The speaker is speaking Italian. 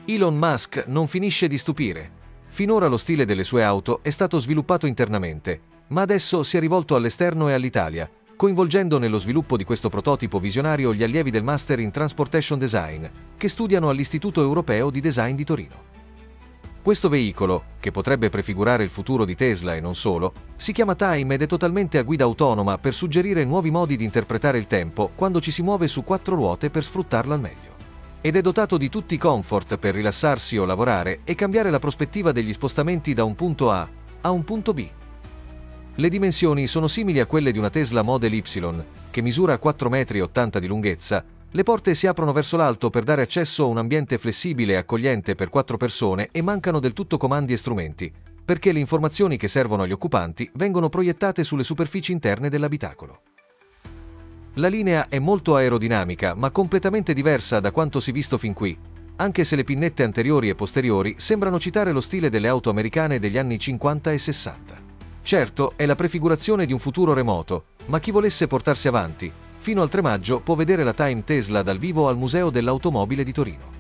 Elon Musk non finisce di stupire. Finora lo stile delle sue auto è stato sviluppato internamente, ma adesso si è rivolto all'esterno e all'Italia, coinvolgendo nello sviluppo di questo prototipo visionario gli allievi del Master in Transportation Design, che studiano all'Istituto Europeo di Design di Torino. Questo veicolo, che potrebbe prefigurare il futuro di Tesla e non solo, si chiama Time ed è totalmente a guida autonoma per suggerire nuovi modi di interpretare il tempo quando ci si muove su 4 ruote per sfruttarlo al meglio. Ed è dotato di tutti i comfort per rilassarsi o lavorare e cambiare la prospettiva degli spostamenti da un punto A a un punto B. Le dimensioni sono simili a quelle di una Tesla Model Y, che misura 4,80 m di lunghezza. Le porte si aprono verso l'alto per dare accesso a un ambiente flessibile e accogliente per 4 persone e mancano del tutto comandi e strumenti, perché le informazioni che servono agli occupanti vengono proiettate sulle superfici interne dell'abitacolo. La linea è molto aerodinamica, ma completamente diversa da quanto si visto fin qui, anche se le pinnette anteriori e posteriori sembrano citare lo stile delle auto americane degli anni 50 e 60. Certo, è la prefigurazione di un futuro remoto, ma chi volesse portarsi avanti, fino al 3 maggio può vedere la Time Tesla dal vivo al Museo dell'Automobile di Torino.